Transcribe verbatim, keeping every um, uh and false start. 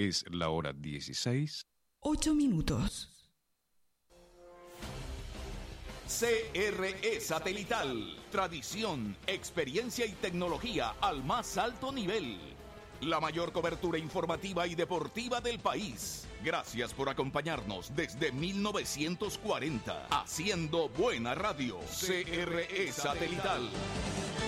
Es la hora dieciséis. Ocho minutos. C R E Satelital. Tradición, experiencia y tecnología al más alto nivel. La mayor cobertura informativa y deportiva del país. Gracias por acompañarnos desde mil novecientos cuarenta. Haciendo buena radio. C R E Satelital.